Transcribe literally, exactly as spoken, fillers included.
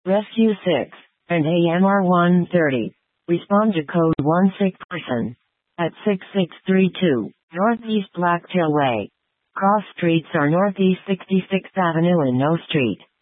Rescue six, and A M R one thirty. Respond to code one sick person at six six three two, Northeast Blacktail Way. Cross streets are Northeast sixty-sixth Avenue and No Street.